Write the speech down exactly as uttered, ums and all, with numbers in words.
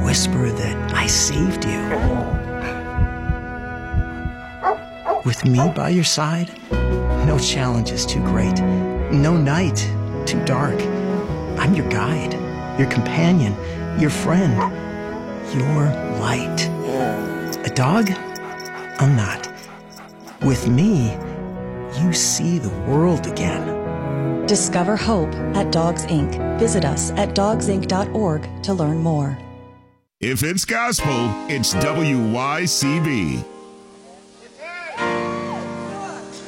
whisper that I saved you. With me by your side, no challenge is too great, no night too dark. I'm your guide, your companion, your friend, your light. A dog? I'm not. With me, you see the world again. Discover hope at Dogs Incorporated. Visit us at dogs inc dot org to learn more. If it's gospel, it's W Y C B.